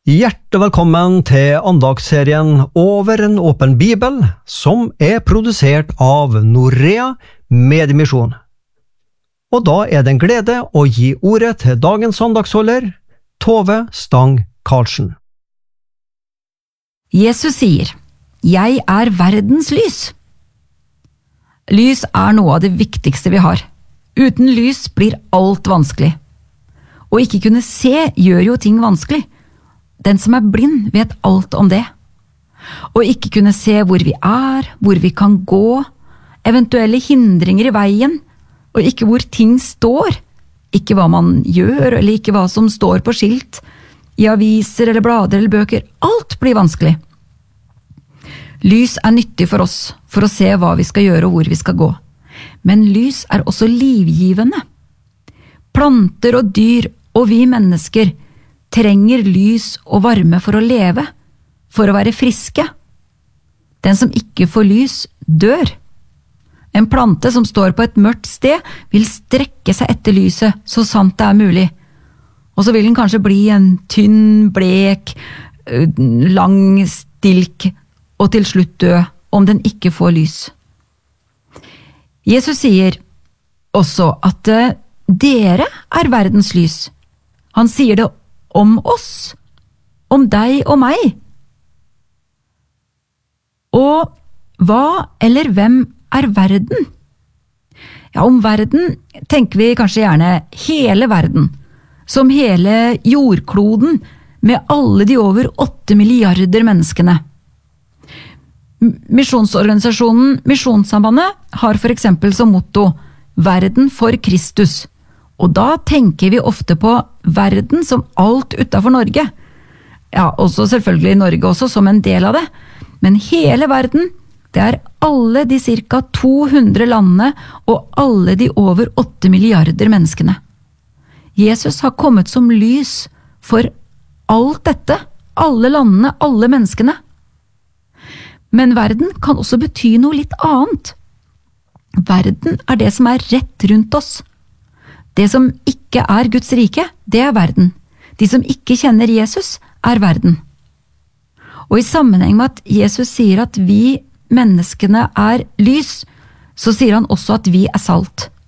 Hjertelig velkommen til andagsserien Over en åpen bibel, som produsert av Norea Mediemisjon. Og da det en glede å gi ordet til dagens andagsholder, Tove Stang Karlsen. Jesus sier, «Jeg verdens lys». Lys noe av det viktigste vi har. Uten lys blir alt vanskelig. Å ikke kunne se gjør jo ting vanskelig. Den som blind vet alt om det. Å ikke kunne se hvor vi hvor vi kan gå, eventuelle hindringer i veien, og ikke hvor ting står, ikke hva man gjør, eller ikke hva som står på skilt, i aviser eller blader eller bøker, alt blir vanskelig. Lys nyttig for oss, for å se hva vi skal gjøre og hvor vi skal gå. Men lys også livgivende. Planter og dyr og vi mennesker trenger lys og varme for å leve, for å være friske. Den som ikke får lys, dør. En plante som står på et mørkt sted vil strekke seg etter lyset så sant det mulig. Og så vil den kanskje bli en tynn, blek, lang stilk, og til slutt dø om den ikke får lys. Jesus sier også at dere verdens lys. Han sier det om oss, om deg og meg. Og hva eller hvem verden? Ja, om verden tenker vi kanskje gjerne hele verden, som hele jordkloden med alle de over 8 milliarder menneskene. Misjonsorganisasjonen Misjonssambandet har for eksempel som motto «Verden for Kristus», og da tenker vi ofte på verden som alt utenfor Norge. Ja, også selvfølgelig Norge også som en del av det, men hele verden, det alle de ca. 200 landene og alle de over 8 milliarder menneskene. Jesus har kommet som lys for alt dette, alle landene, alle menneskene. Men verden kan også bety noe litt annet. Verden det som rett rundt oss. Det som ikke Guds rike, det verden. De som ikke kjenner Jesus, verden. Og i sammenheng med at Jesus sier at vi menneskene lys, så sier han også at vi salt.